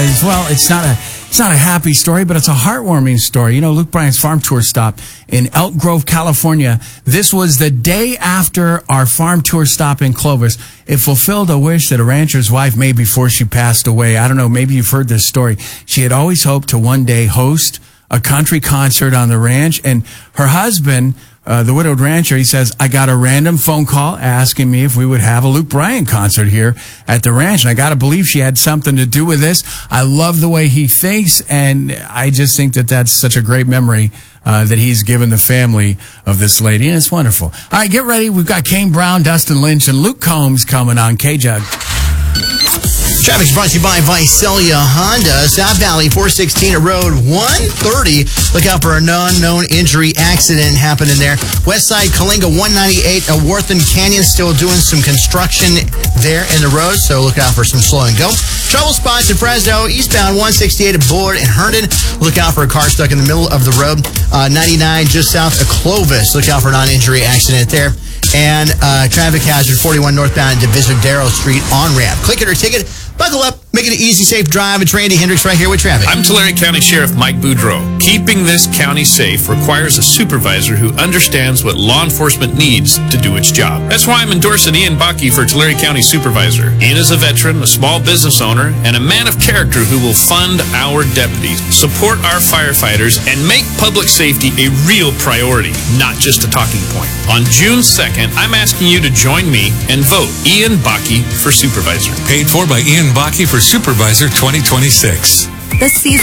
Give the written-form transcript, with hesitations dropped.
because, well, it's not a happy story, but it's a heartwarming story. You know, Luke Bryan's farm tour stop in Elk Grove, California. This was the day after our farm tour stop in Clovis. It fulfilled a wish that a rancher's wife made before she passed away. I don't know, maybe you've heard this story. She had always hoped to one day host a country concert on the ranch, and her husband, the widowed rancher, he says, I got a random phone call asking me if we would have a Luke Bryan concert here at the ranch. And I got to believe she had something to do with this. I love the way he thinks, and I just think that that's such a great memory that he's given the family of this lady, and it's wonderful. All right, get ready. We've got Kane Brown, Dustin Lynch, and Luke Combs coming on K-Jug. Traffic's brought to you by Visalia Honda. South Valley 416 at Road 130. Look out for an unknown injury accident happening there. West side Kalinga 198 at Wortham Canyon. Still doing some construction there in the road, so look out for some slow and go. Trouble spots in Fresno. Eastbound 168 at Bullard and Herndon. Look out for a car stuck in the middle of the road. 99 just south of Clovis. Look out for a non-injury accident there. And traffic hazard 41 northbound at Divisadero Street on-ramp. Click it or ticket. Buckle up, make it an easy, safe drive. It's Randy Hendricks right here with traffic. I'm Tulare County Sheriff Mike Boudreau. Keeping this county safe requires a supervisor who understands what law enforcement needs to do its job. That's why I'm endorsing Ian Bakke for Tulare County Supervisor. Ian is a veteran, a small business owner, and a man of character who will fund our deputies, support our firefighters, and make public safety a real priority, not just a talking point. On June 2nd, I'm asking you to join me and vote Ian Bakke for Supervisor. Paid for by Ian Bakke for Supervisor 2026. This season.